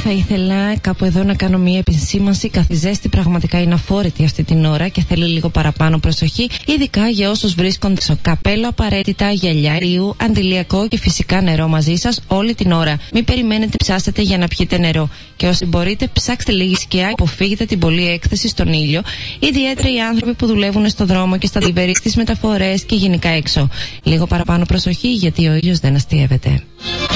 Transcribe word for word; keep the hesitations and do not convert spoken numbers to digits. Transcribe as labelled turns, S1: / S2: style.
S1: θα ήθελα κάπου εδώ να κάνω μια επισήμανση, καθώς η ζέστη πραγματικά είναι αφόρητη αυτή την ώρα και θέλει λίγο παραπάνω προσοχή, ειδικά για όσους βρίσκονται στο καπέλο απαραίτητα, γυαλιά, ρίου, αντιλιακό και φυσικά νερό μαζί σας όλη την ώρα. Μην περιμένετε, ψάσετε για να πιείτε νερό. Και όσοι μπορείτε, ψάξτε λίγη σκιά, αποφύγετε την πολλή έκθεση στον ήλιο, ιδιαίτερα οι άνθρωποι που δουλεύουν στο δρόμο και στα delivery, στις μεταφορές και γενικά έξω. Λίγο παραπάνω προσοχή, γιατί ο ήλιος δεν αστείευεται.